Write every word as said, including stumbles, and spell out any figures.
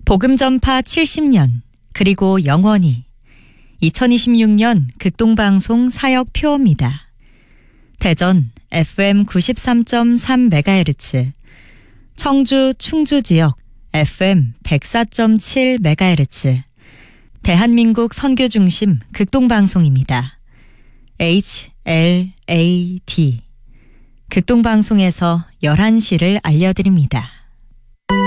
복음전파 칠십 년 그리고 영원히 이천이십육 년 극동방송 사역 표어입니다. 대전 에프엠 구십삼 점 삼 메가헤르츠, 청주 충주 지역 에프엠 백사 점 칠 메가헤르츠, 대한민국 선교 중심 극동방송입니다. 에이치 엘 에이 디 극동방송에서 열한 시를 알려드립니다.